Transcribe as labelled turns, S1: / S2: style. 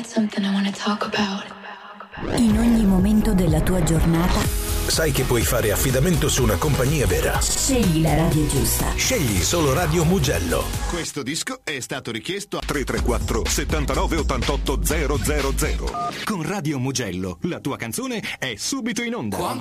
S1: something I want to talk about.
S2: In ogni momento della tua giornata
S3: sai che puoi fare affidamento su una compagnia vera.
S2: scegli la radio giusta.
S3: Scegli solo Radio Mugello.
S4: Questo disco è stato richiesto a 334 79 88 000. Con Radio Mugello la tua canzone è subito in onda.